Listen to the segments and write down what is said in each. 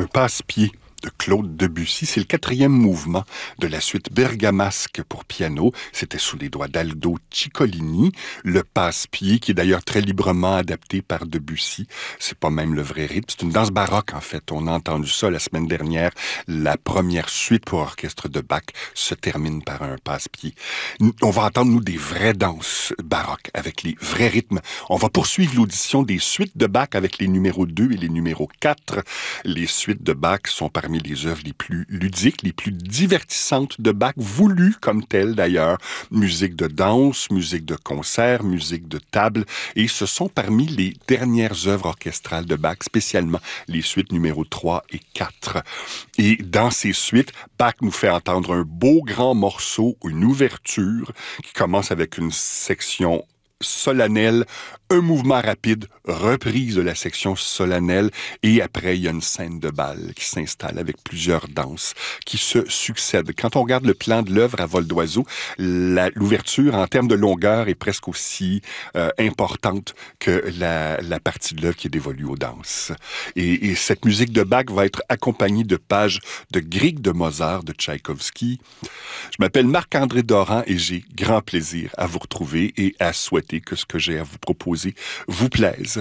Un passe-pied de Claude Debussy. C'est le quatrième mouvement de la suite bergamasque pour piano. C'était sous les doigts d'Aldo Ciccolini. Le passe-pied, qui est d'ailleurs très librement adapté par Debussy. C'est pas même le vrai rythme. C'est une danse baroque, en fait. On a entendu ça la semaine dernière. La première suite pour orchestre de Bach se termine par un passe-pied. On va entendre, nous, des vraies danses baroques avec les vrais rythmes. On va poursuivre l'audition des suites de Bach avec les numéros 2 et les numéros 4. Les suites de Bach sont parmi les œuvres les plus ludiques, les plus divertissantes de Bach, voulues comme telles d'ailleurs. Musique de danse, musique de concert, musique de table. Et ce sont parmi les dernières œuvres orchestrales de Bach, spécialement les suites numéros 3 et 4. Et dans ces suites, Bach nous fait entendre un beau grand morceau, une ouverture, qui commence avec une section solennelle, un mouvement rapide, reprise de la section solennelle, et après, il y a une scène de bal qui s'installe avec plusieurs danses qui se succèdent. Quand on regarde le plan de l'œuvre à vol d'oiseau, l'ouverture, en termes de longueur, est presque aussi importante que la partie de l'œuvre qui est dévolue aux danses. Et cette musique de Bach va être accompagnée de pages de Grieg de Mozart, de Tchaïkovski. Je m'appelle Marc-André Doran et j'ai grand plaisir à vous retrouver et à souhaiter que ce que j'ai à vous proposer vous plaise.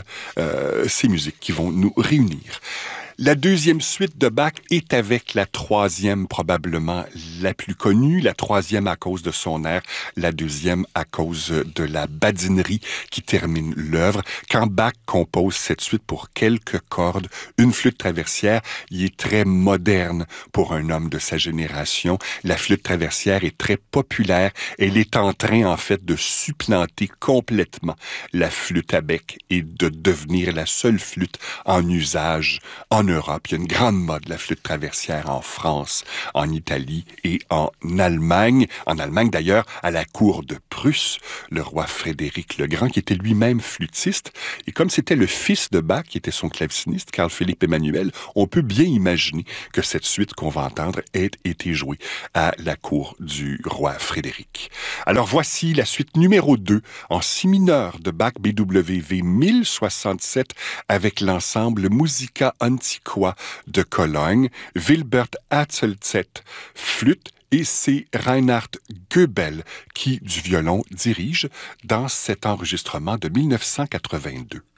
Ces musiques qui vont nous réunir. La deuxième suite de Bach est avec la troisième, probablement la plus connue, la troisième à cause de son air, la deuxième à cause de la badinerie qui termine l'œuvre. Quand Bach compose cette suite pour quelques cordes, une flûte traversière, il est très moderne pour un homme de sa génération. La flûte traversière est très populaire. Elle est en train, en fait, de supplanter complètement la flûte à bec et de devenir la seule flûte en usage en Europe. Il y a une grande mode de la flûte traversière en France, en Italie et en Allemagne. En Allemagne, d'ailleurs, à la cour de Prusse, le roi Frédéric le Grand, qui était lui-même flûtiste. Et comme c'était le fils de Bach, qui était son claveciniste, Carl Philipp Emanuel, on peut bien imaginer que cette suite qu'on va entendre ait été jouée à la cour du roi Frédéric. Alors voici la suite numéro 2 en si mineur de Bach BWV 1067 avec l'ensemble Musica Antiqua de Cologne, Wilbert Hatzelzett, flûte, et c'est Reinhard Goebel qui, du violon, dirige dans cet enregistrement de 1982.